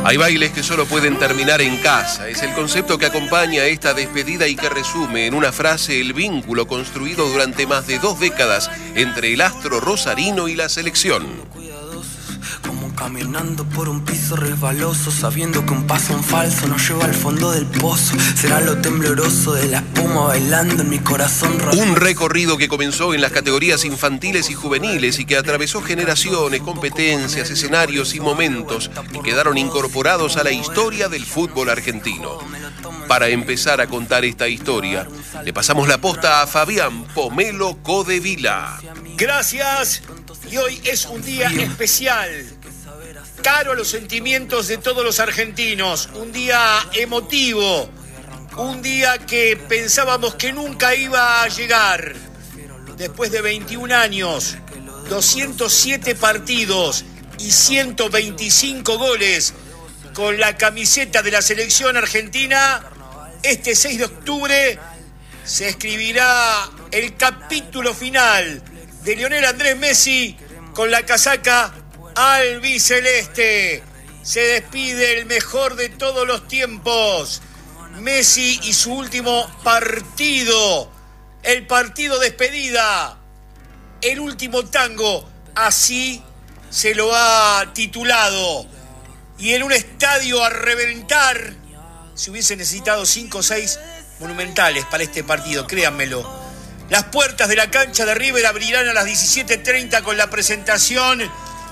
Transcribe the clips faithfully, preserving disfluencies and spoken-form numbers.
Hay bailes que solo pueden terminar en casa. Es el concepto que acompaña esta despedida y que resume en una frase el vínculo construido durante más de dos décadas entre el astro rosarino y la selección. Caminando por un piso resbaloso, sabiendo que un paso en falso nos lleva al fondo del pozo. Será lo tembloroso de la espuma bailando en mi corazón. Un recorrido que comenzó en las categorías infantiles y juveniles y que atravesó generaciones, competencias, escenarios y momentos y quedaron incorporados a la historia del fútbol argentino. Para empezar a contar esta historia, le pasamos la posta a Fabián Pomelo Codevila. Gracias, y hoy es un día especial. Caro a los sentimientos de todos los argentinos, un día emotivo, un día que pensábamos que nunca iba a llegar. Después de veintiún años, doscientos siete partidos y ciento veinticinco goles con la camiseta de la selección argentina, este seis de octubre se escribirá el capítulo final de Lionel Andrés Messi con la casaca albiceleste. Se despide el mejor de todos los tiempos, Messi, y su último partido, el partido despedida, el último tango, así se lo ha titulado. Y en un estadio a reventar, se hubiese necesitado cinco o seis monumentales para este partido, créanmelo. Las puertas de la cancha de River abrirán a las diecisiete treinta con la presentación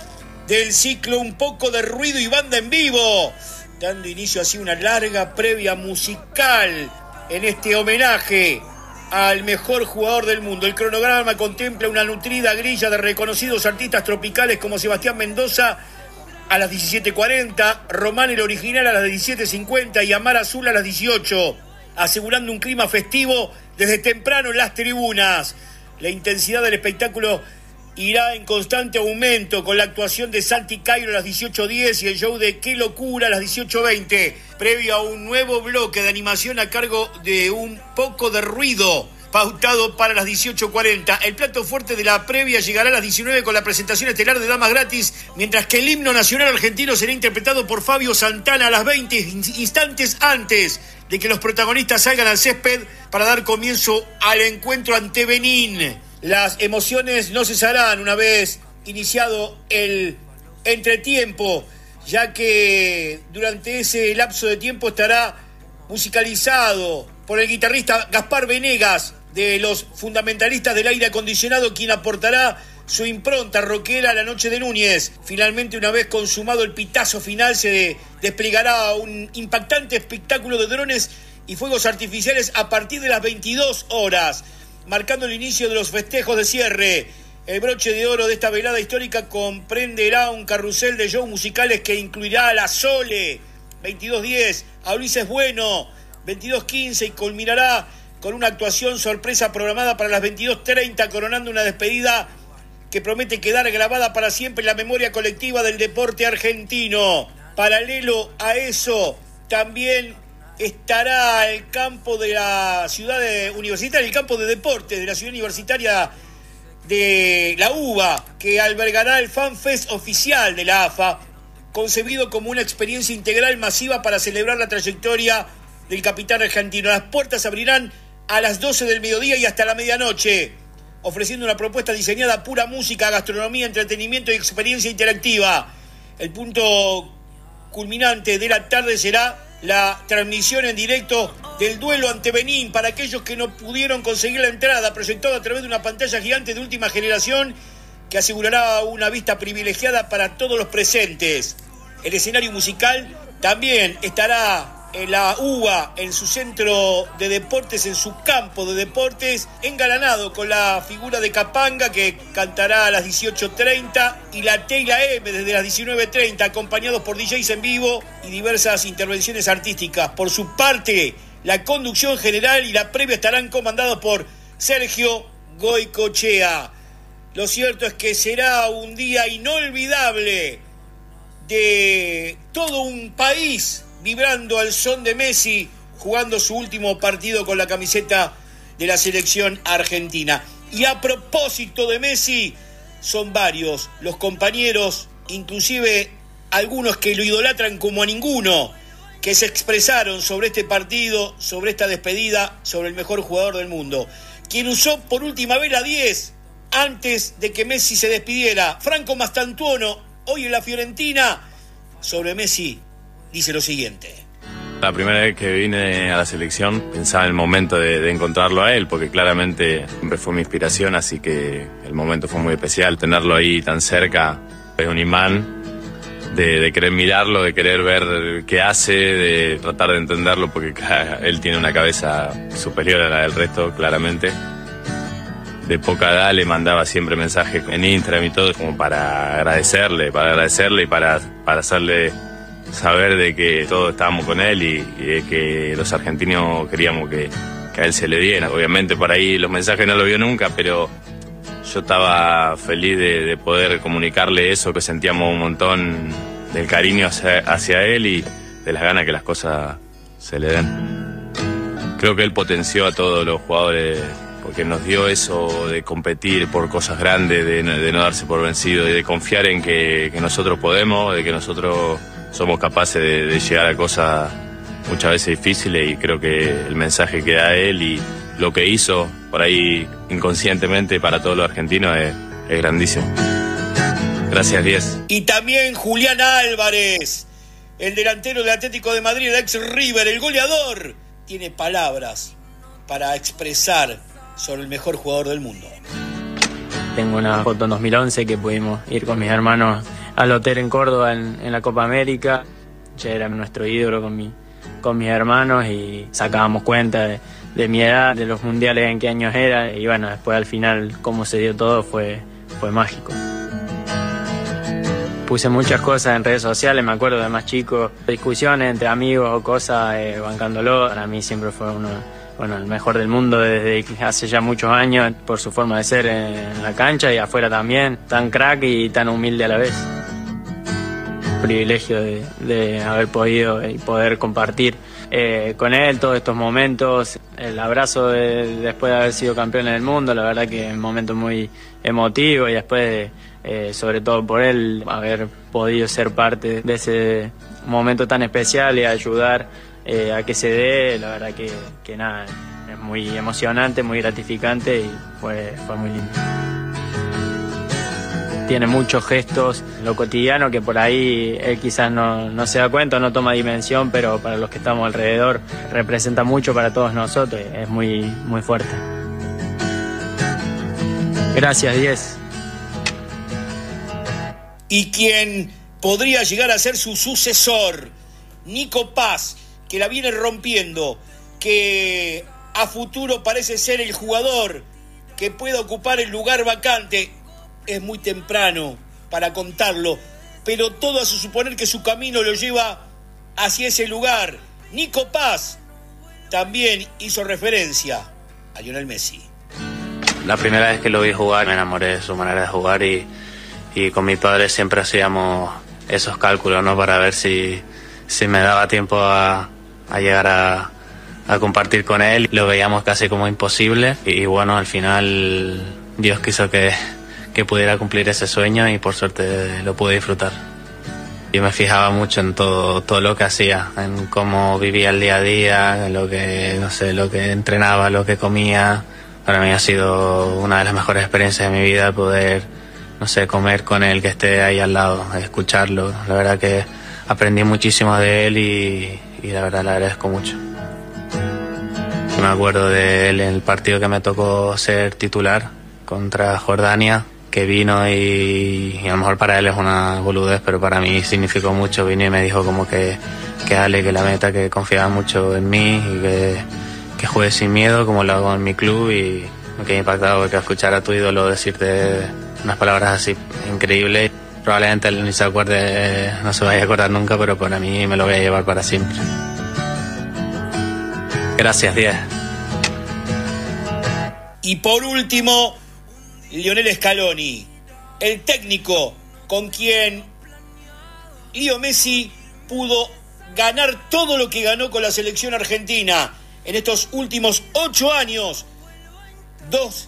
del ciclo Un poco de ruido y banda en vivo, dando inicio así una larga previa musical en este homenaje al mejor jugador del mundo. El cronograma contempla una nutrida grilla de reconocidos artistas tropicales como Sebastián Mendoza a las diecisiete cuarenta, Román el original a las diecisiete cincuenta y Amar Azul a las dieciocho, asegurando un clima festivo desde temprano en las tribunas. La intensidad del espectáculo irá en constante aumento con la actuación de Santi Cairo a las dieciocho diez y el show de Qué Locura a las dieciocho veinte, previo a un nuevo bloque de animación a cargo de Un poco de ruido, pautado para las dieciocho cuarenta. El plato fuerte de la previa llegará a las diecinueve con la presentación estelar de Damas Gratis, mientras que el himno nacional argentino será interpretado por Fabio Santana a las veinte, instantes antes de que los protagonistas salgan al césped para dar comienzo al encuentro ante Benín. Las emociones no cesarán una vez iniciado el entretiempo, ya que durante ese lapso de tiempo estará musicalizado por el guitarrista Gaspar Venegas, de los fundamentalistas del aire acondicionado, quien aportará su impronta rockera a la noche de Núñez. Finalmente, una vez consumado el pitazo final, se desplegará un impactante espectáculo de drones y fuegos artificiales a partir de las veintidós horas, marcando el inicio de los festejos de cierre. El broche de oro de esta velada histórica comprenderá un carrusel de shows musicales que incluirá a La Sole, veintidós diez, a Ulises Bueno, veintidós quince, y culminará con una actuación sorpresa programada para las veintidós treinta, coronando una despedida que promete quedar grabada para siempre en la memoria colectiva del deporte argentino. Paralelo a eso, también estará el campo de la ciudad universitaria, el campo de deportes de la ciudad universitaria de la UBA, que albergará el FanFest oficial de la A F A, concebido como una experiencia integral masiva para celebrar la trayectoria del capitán argentino. Las puertas abrirán a las doce del mediodía y hasta la medianoche, ofreciendo una propuesta diseñada a pura música, gastronomía, entretenimiento y experiencia interactiva. El punto culminante de la tarde será la transmisión en directo del duelo ante Benín para aquellos que no pudieron conseguir la entrada, proyectado a través de una pantalla gigante de última generación que asegurará una vista privilegiada para todos los presentes. El escenario musical también estará en la UBA, en su centro de deportes, en su campo de deportes, engalanado con la figura de Capanga, que cantará a las dieciocho treinta, y la T y la M desde las diecinueve treinta, acompañados por D Js en vivo y diversas intervenciones artísticas. Por su parte, la conducción general y la previa estarán comandados por Sergio Goicochea. Lo cierto es que será un día inolvidable de todo un país vibrando al son de Messi, jugando su último partido con la camiseta de la selección argentina. Y a propósito de Messi, son varios los compañeros, inclusive algunos que lo idolatran como a ninguno, que se expresaron sobre este partido, sobre esta despedida, sobre el mejor jugador del mundo. Quien usó por última vez la diez antes de que Messi se despidiera, Franco Mastantuono, hoy en la Fiorentina, sobre Messi, dice lo siguiente. La primera vez que vine a la selección pensaba en el momento de, de encontrarlo a él, porque claramente siempre fue mi inspiración, así que el momento fue muy especial. Tenerlo ahí tan cerca es un imán de, de querer mirarlo, de querer ver qué hace, de tratar de entenderlo, porque él tiene una cabeza superior a la del resto, claramente. De poca edad le mandaba siempre mensajes en Instagram y todo, como para agradecerle, para agradecerle y para, para hacerle saber de que todos estábamos con él y, y de que los argentinos queríamos que, que a él se le diera. Obviamente por ahí los mensajes no lo vio nunca, pero yo estaba feliz de, de poder comunicarle eso, que sentíamos un montón del cariño hacia, hacia él y de las ganas que las cosas se le den. Creo que él potenció a todos los jugadores, porque nos dio eso de competir por cosas grandes, de, de no darse por vencido, y de confiar en que, que nosotros podemos, de que nosotros somos capaces de, de llegar a cosas muchas veces difíciles, y creo que el mensaje que da él y lo que hizo por ahí inconscientemente para todos los argentinos es, es grandísimo. Gracias, diez. Y también Julián Álvarez, el delantero del Atlético de Madrid, el ex River, el goleador, tiene palabras para expresar sobre el mejor jugador del mundo. Tengo una foto en dos mil once que pudimos ir con mis hermanos al hotel en Córdoba en, en la Copa América. Ya era nuestro ídolo con, mi, con mis hermanos y sacábamos cuenta de, de mi edad, de los mundiales, en qué años era, y bueno, después al final cómo se dio todo fue, fue mágico. Puse muchas cosas en redes sociales, me acuerdo de más chico, discusiones entre amigos o cosas, eh, bancándolo. Para mí siempre fue uno, bueno, el mejor del mundo desde hace ya muchos años, por su forma de ser en la cancha y afuera también, tan crack y tan humilde a la vez. Privilegio de, de haber podido y poder compartir eh, con él todos estos momentos, el abrazo de, después de haber sido campeón del mundo, la verdad que es un momento muy emotivo, y después de, eh, sobre todo por él, haber podido ser parte de ese momento tan especial y ayudar eh, a que se dé, la verdad que, que nada, es muy emocionante, muy gratificante y fue, fue muy lindo. Tiene muchos gestos en lo cotidiano que por ahí él quizás no, no se da cuenta, no toma dimensión, pero para los que estamos alrededor representa mucho para todos nosotros, es muy, muy fuerte. Gracias, diez. Y quien podría llegar a ser su sucesor, Nico Paz, que la viene rompiendo, que a futuro parece ser el jugador que pueda ocupar el lugar vacante. Es muy temprano para contarlo, pero todo hace suponer que su camino lo lleva hacia ese lugar. Nico Paz también hizo referencia a Lionel Messi. La primera vez que lo vi jugar me enamoré de su manera de jugar y, y con mi padre siempre hacíamos esos cálculos, ¿no? Para ver si, si me daba tiempo a, a llegar a, a compartir con él. Lo veíamos casi como imposible y, y bueno, al final Dios quiso que que pudiera cumplir ese sueño y por suerte lo pude disfrutar. Yo me fijaba mucho en todo, todo lo que hacía, en cómo vivía el día a día, en lo que, no sé, lo que entrenaba, lo que comía. Para mí ha sido una de las mejores experiencias de mi vida poder, no sé, comer con él, que esté ahí al lado, escucharlo. La verdad que aprendí muchísimo de él y, y la verdad le agradezco mucho. Me acuerdo de él en el partido que me tocó ser titular contra Jordania, que vino y, y a lo mejor para él es una boludez, pero para mí significó mucho. Vino y me dijo como que, que Ale, que la meta, que confiaba mucho en mí y que, que juegue sin miedo como lo hago en mi club, y me quedé impactado porque escuchar a tu ídolo decirte unas palabras así increíbles. Probablemente él ni se acuerde, no se vaya a acordar nunca, pero para mí me lo voy a llevar para siempre. Gracias, diez. Y por último, Lionel Scaloni, el técnico con quien Leo Messi pudo ganar todo lo que ganó con la selección argentina en estos últimos ocho años. Dos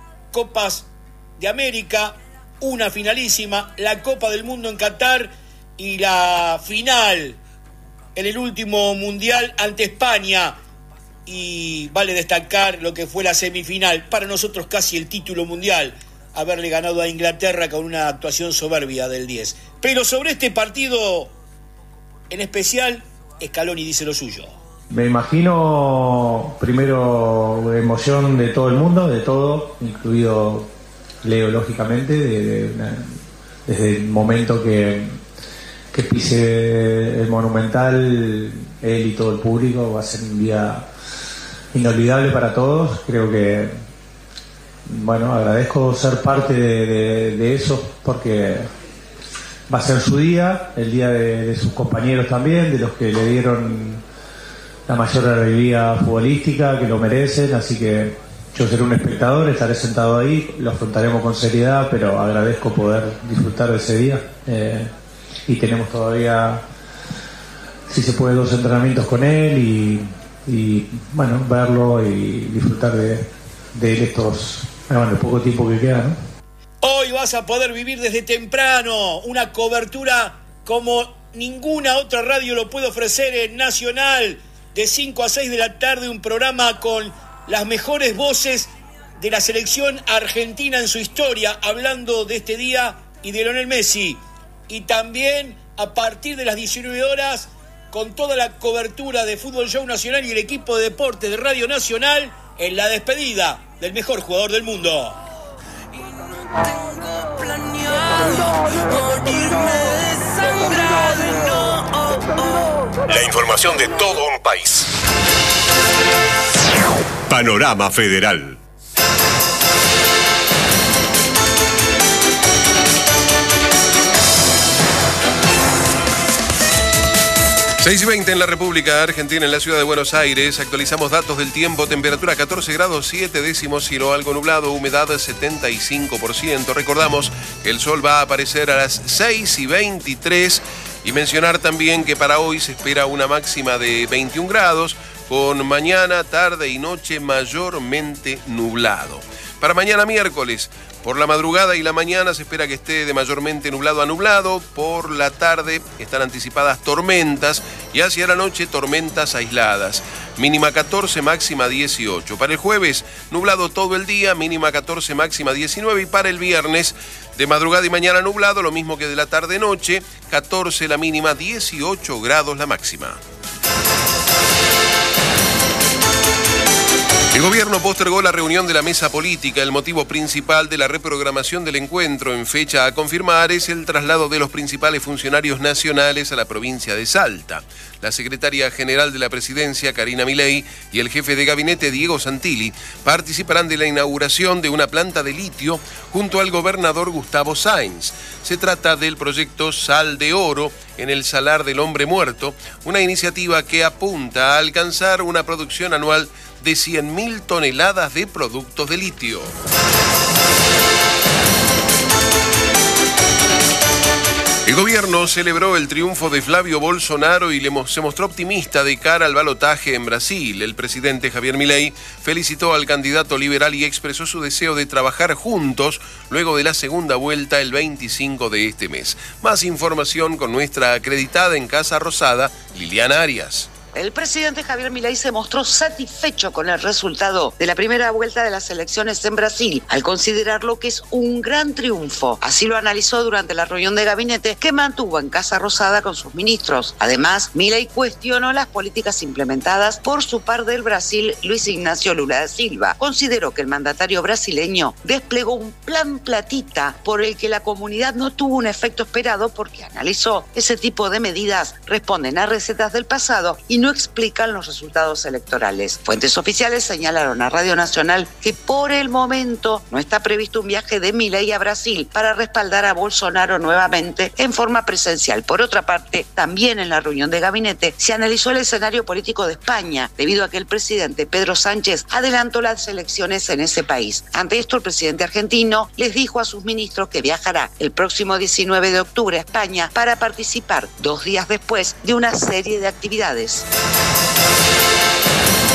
Copas de América, una finalísima, la Copa del Mundo en Qatar y la final en el último mundial ante España, y vale destacar lo que fue la semifinal, para nosotros casi el título mundial, haberle ganado a Inglaterra con una actuación soberbia del diez. Pero sobre este partido en especial, Scaloni dice lo suyo. Me imagino primero emoción de todo el mundo, de todo, incluido Leo, lógicamente, de, de, de, desde el momento que, que pise el Monumental, él y todo el público, va a ser un día inolvidable para todos. Creo que, bueno, agradezco ser parte de, de, de eso, porque va a ser su día, el día de, de sus compañeros también, de los que le dieron la mayor alegría futbolística, que lo merecen, así que yo seré un espectador, estaré sentado ahí, lo afrontaremos con seriedad, pero agradezco poder disfrutar de ese día. Eh, y tenemos todavía, si se puede, dos entrenamientos con él y, y bueno, verlo y disfrutar de, de él estos, bueno, el poco tiempo que queda, ¿no? Hoy vas a poder vivir desde temprano una cobertura como ninguna otra radio lo puede ofrecer en Nacional. De cinco a seis de la tarde, un programa con las mejores voces de la selección argentina en su historia, hablando de este día y de Lionel Messi. Y también a partir de las diecinueve horas, con toda la cobertura de Fútbol Show Nacional y el equipo de deporte de Radio Nacional, en la despedida del mejor jugador del mundo. Tengo planeado morirme desangrado, no. La información de todo un país. Panorama Federal. seis y veinte en la República Argentina, en la ciudad de Buenos Aires. Actualizamos datos del tiempo. Temperatura catorce grados siete décimos, cielo algo nublado, humedad setenta y cinco por ciento. Recordamos que el sol va a aparecer a las seis y veintitrés. Y mencionar también que para hoy se espera una máxima de veintiún grados, con mañana, tarde y noche mayormente nublado. Para mañana miércoles, por la madrugada y la mañana se espera que esté de mayormente nublado a nublado. Por la tarde están anticipadas tormentas y hacia la noche tormentas aisladas. Mínima catorce, máxima dieciocho. Para el jueves, nublado todo el día, mínima catorce, máxima diecinueve. Y para el viernes, de madrugada y mañana nublado, lo mismo que de la tarde-noche, catorce la mínima, dieciocho grados la máxima. El gobierno postergó la reunión de la mesa política. El motivo principal de la reprogramación del encuentro en fecha a confirmar es el traslado de los principales funcionarios nacionales a la provincia de Salta. La secretaria general de la presidencia, Karina Milei, y el jefe de gabinete, Diego Santilli, participarán de la inauguración de una planta de litio junto al gobernador Gustavo Sáenz. Se trata del proyecto Sal de Oro en el Salar del Hombre Muerto, una iniciativa que apunta a alcanzar una producción anual de cien mil toneladas de productos de litio. El gobierno celebró el triunfo de Flavio Bolsonaro y le mo- se mostró optimista de cara al balotaje en Brasil. El presidente Javier Milei felicitó al candidato liberal y expresó su deseo de trabajar juntos luego de la segunda vuelta el veinticinco de este mes. Más información con nuestra acreditada en Casa Rosada, Liliana Arias. El presidente Javier Milei se mostró satisfecho con el resultado de la primera vuelta de las elecciones en Brasil, al considerarlo que es un gran triunfo. Así lo analizó durante la reunión de gabinete que mantuvo en Casa Rosada con sus ministros. Además, Milei cuestionó las políticas implementadas por su par del Brasil, Luis Ignacio Lula da Silva. Consideró que el mandatario brasileño desplegó un plan platita por el que la comunidad no tuvo un efecto esperado, porque analizó ese tipo de medidas responden a recetas del pasado y no no explican los resultados electorales. Fuentes oficiales señalaron a Radio Nacional que por el momento no está previsto un viaje de Milei a Brasil para respaldar a Bolsonaro nuevamente en forma presencial. Por otra parte, también en la reunión de gabinete se analizó el escenario político de España, debido a que el presidente Pedro Sánchez adelantó las elecciones en ese país. Ante esto, el presidente argentino les dijo a sus ministros que viajará el próximo diecinueve de octubre a España para participar dos días después de una serie de actividades.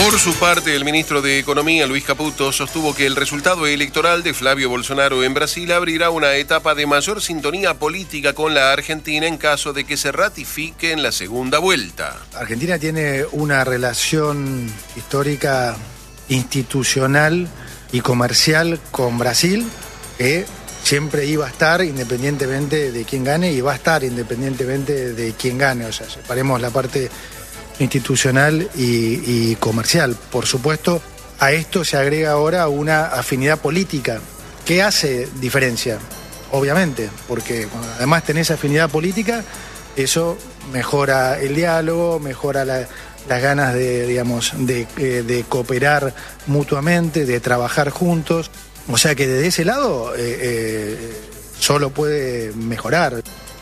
Por su parte, el ministro de Economía, Luis Caputo, sostuvo que el resultado electoral de Flavio Bolsonaro en Brasil abrirá una etapa de mayor sintonía política con la Argentina en caso de que se ratifique en la segunda vuelta. Argentina tiene una relación histórica, institucional y comercial con Brasil que siempre iba a estar independientemente de quién gane y va a estar independientemente de quién gane. O sea, separemos la parte institucional y, y comercial. Por supuesto, a esto se agrega ahora una afinidad política. ¿Qué hace diferencia? Obviamente, porque cuando además tenés afinidad política, eso mejora el diálogo, mejora la, las ganas de, digamos, de, de cooperar mutuamente, de trabajar juntos. O sea que desde ese lado eh, eh, solo puede mejorar.